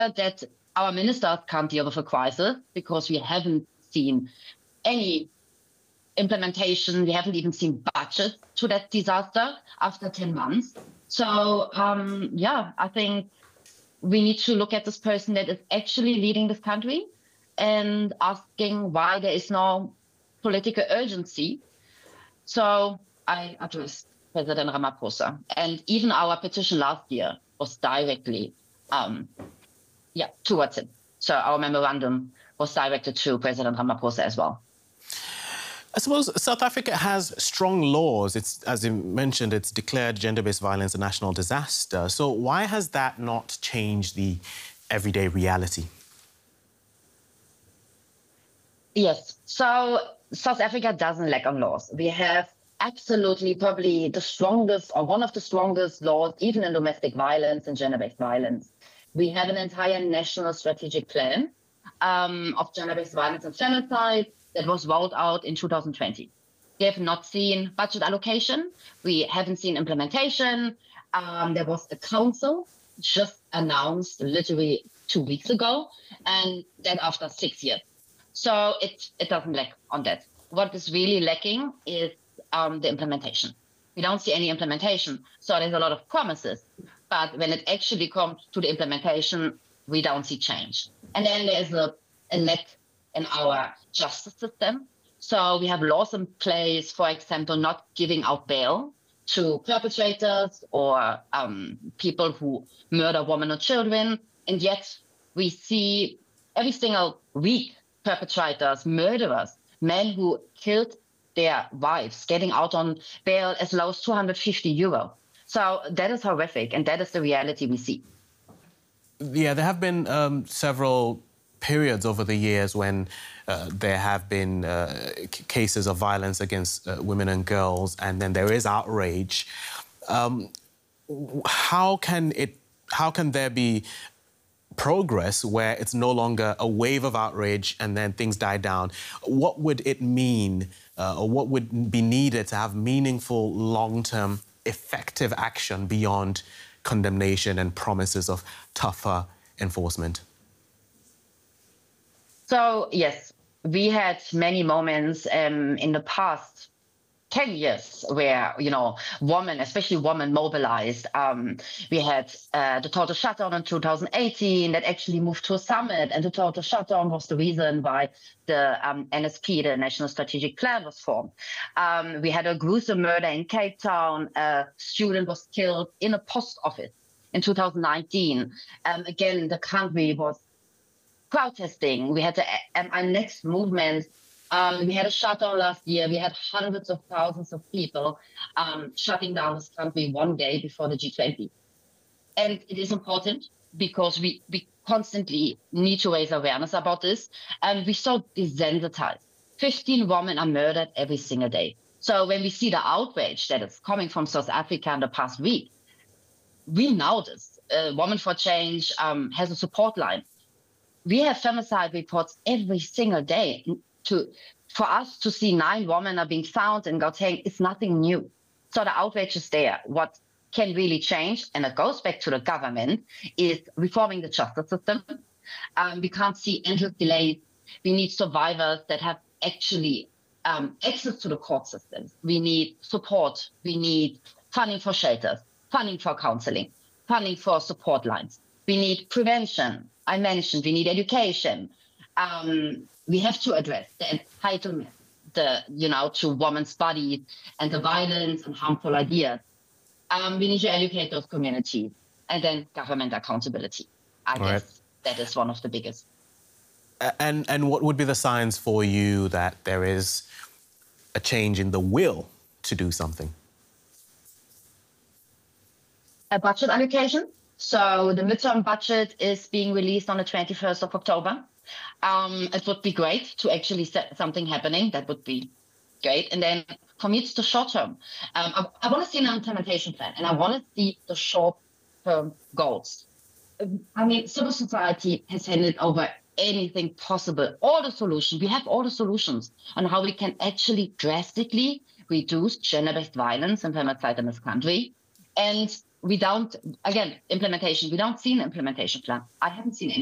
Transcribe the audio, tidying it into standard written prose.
that our ministers can't deal with a crisis because we haven't seen any implementation. We haven't even seen budget to that disaster after 10 months. So, I think we need to look at this person that is actually leading this country and asking why there is no political urgency. So I addressed President Ramaphosa. And even our petition last year was directly towards him. So our memorandum was directed to President Ramaphosa as well. I suppose South Africa has strong laws. It's, as you mentioned, it's declared gender-based violence a national disaster. So why has that not changed the everyday reality? Yes. So South Africa doesn't lack on laws. We have absolutely probably the strongest or one of the strongest laws, even in domestic violence and gender-based violence. We have an entire national strategic plan of gender-based violence and femicide that was rolled out in 2020. We have not seen budget allocation. We haven't seen implementation. There was a council just announced literally 2 weeks ago, and then after 6 years. So it doesn't lack on that. What is really lacking is the implementation. We don't see any implementation. So there's a lot of promises, but when it actually comes to the implementation, we don't see change. And then there's a lack in our justice system. So we have laws in place, for example, not giving out bail to perpetrators or people who murder women or children. And yet we see every single week perpetrators, murderers, men who killed their wives getting out on bail as low as 250 euro. So that is horrific, and that is the reality we see. Yeah, there have been several periods over the years when there have been cases of violence against women and girls, and then there is outrage. How can there be progress where it's no longer a wave of outrage and then things die down? What would it mean, or what would be needed to have meaningful, long-term, effective action beyond condemnation and promises of tougher enforcement? So, yes, we had many moments in the past 10 years where, women, especially women, mobilized. We had the total shutdown in 2018 that actually moved to a summit, and the total shutdown was the reason why the NSP, the National Strategic Plan, was formed. We had a gruesome murder in Cape Town. A student was killed in a post office in 2019. Again, the country was protesting. We had the Next movement. We had a shutdown last year. We had hundreds of thousands of people shutting down this country one day before the G20. And it is important because we constantly need to raise awareness about this. And we're so desensitized. 15 women are murdered every single day. So when we see the outrage that is coming from South Africa in the past week, we know this. Women for Change has a support line. We have femicide reports every single day. For us to see 9 women are being found in Gauteng is nothing new. So the outrage is there. What can really change, and it goes back to the government, is reforming the justice system. We can't see endless delays. We need survivors that have actually access to the court systems. We need support. We need funding for shelters, funding for counseling, funding for support lines. We need prevention. I mentioned we need education. We have to address the entitlement, to women's bodies and the violence and harmful ideas. We need to educate those communities, and then government accountability. I guess that is one of the biggest. And what would be the signs for you that there is a change in the will to do something? A budget allocation. So the midterm budget is being released on the 21st of October. It would be great to actually set something happening. That would be great. And then for me, it's the short term. I want to see an implementation plan, and I want to see the short-term goals. Civil society has handed over anything possible, all the solutions. We have all the solutions on how we can actually drastically reduce gender-based violence and femicide in this country. And we don't, again, implementation, we don't see an implementation plan. I haven't seen